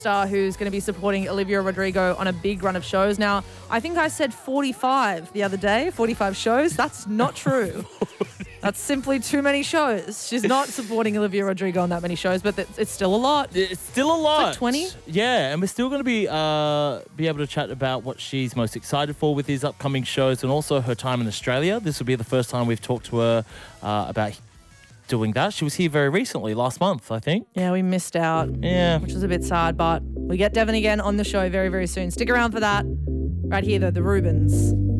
star who's going to be supporting Olivia Rodrigo on a big run of shows. Now, I think I said 45 the other day, 45 shows. That's not true. That's simply too many shows. She's not supporting Olivia Rodrigo on that many shows, but it's still a lot. It's still a lot. It's like 20? Yeah, and we're still going to be able to chat about what she's most excited for with these upcoming shows and also her time in Australia. This will be the first time we've talked to her about doing that. She was here very recently, last month, I think. Yeah, we missed out. Yeah. Which was a bit sad, but we get Devon again on the show very, very soon. Stick around for that. Right here, though, the Rubens.